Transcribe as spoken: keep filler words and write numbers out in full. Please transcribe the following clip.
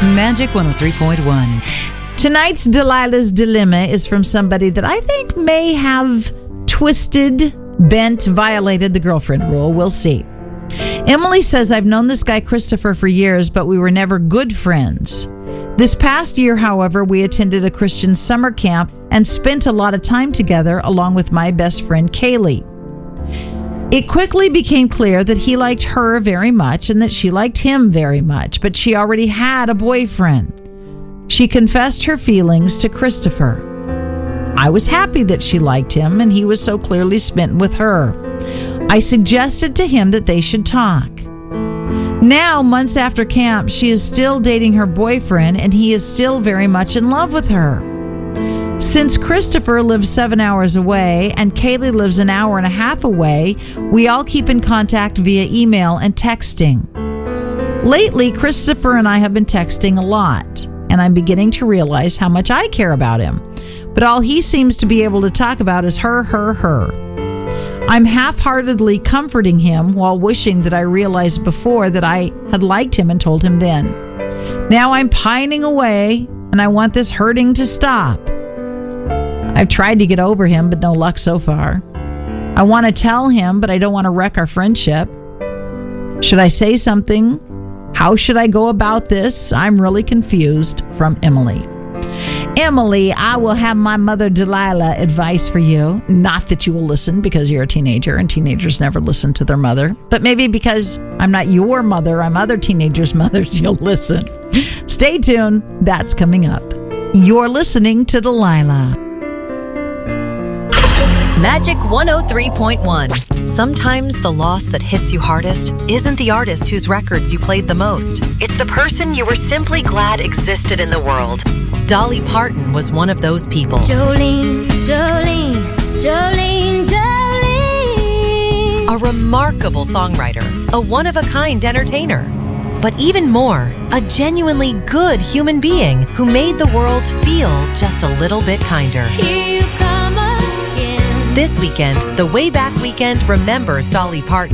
Magic one oh three point one. Tonight's Delilah's Dilemma is from somebody that I think may have twisted, bent, violated the girlfriend rule. We'll see. Emily says, I've known this guy Christopher for years, but we were never good friends. This past year, however, we attended a Christian summer camp and spent a lot of time together along with my best friend Kaylee. It quickly became clear that he liked her very much and that she liked him very much, but she already had a boyfriend. She confessed her feelings to Christopher. I was happy that she liked him and he was so clearly smitten with her. I suggested to him that they should talk. Now, months after camp, she is still dating her boyfriend and he is still very much in love with her. Since Christopher lives seven hours away and Kaylee lives an hour and a half away, we all keep in contact via email and texting. Lately, Christopher and I have been texting a lot, and I'm beginning to realize how much I care about him. But all he seems to be able to talk about is her, her, her. I'm half-heartedly comforting him while wishing that I realized before that I had liked him and told him then. Now I'm pining away, and I want this hurting to stop. I've tried to get over him, but no luck so far. I want to tell him, but I don't want to wreck our friendship. Should I say something? How should I go about this? I'm really confused. From Emily. Emily, I will have my mother Delilah advice for you. Not that you will listen because you're a teenager and teenagers never listen to their mother, but maybe because I'm not your mother, I'm other teenagers' mothers, you'll listen. Stay tuned. That's coming up. You're listening to Delilah. Magic one oh three point one. Sometimes the loss that hits you hardest isn't the artist whose records you played the most. It's the person you were simply glad existed in the world. Dolly Parton was one of those people. Jolene, Jolene, Jolene, Jolene. A remarkable songwriter, a one-of-a-kind entertainer. But even more, a genuinely good human being who made the world feel just a little bit kinder. Here you come again. This weekend, the Way Back Weekend remembers Dolly Parton.